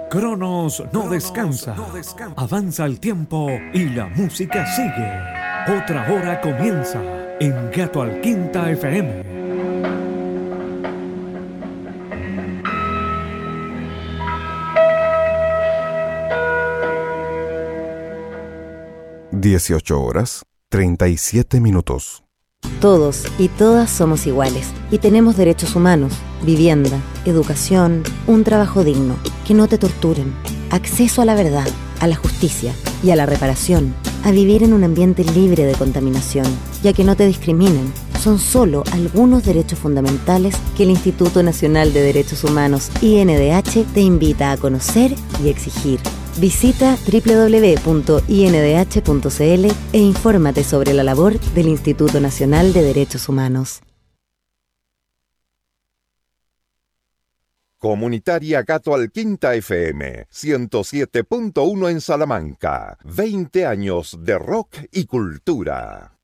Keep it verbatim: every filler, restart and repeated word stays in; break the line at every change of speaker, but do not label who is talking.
Cronos no descansa. Avanza el tiempo y la música sigue. Otra hora comienza en Gato al Quinta F M.
dieciocho horas, treinta y siete minutos.
Todos y todas somos iguales y tenemos derechos humanos, vivienda, educación, un trabajo digno, que no te torturen, acceso a la verdad, a la justicia y a la reparación, a vivir en un ambiente libre de contaminación y a que no te discriminen. Son solo algunos derechos fundamentales que el Instituto Nacional de Derechos Humanos, I N D H, te invita a conocer y exigir. Visita doble u doble u doble u punto i ene de hache punto ce ele e infórmate sobre la labor del Instituto Nacional de Derechos Humanos.
Comunitaria Gato al Quinta F M, ciento siete punto uno en Salamanca. veinte años de rock y cultura.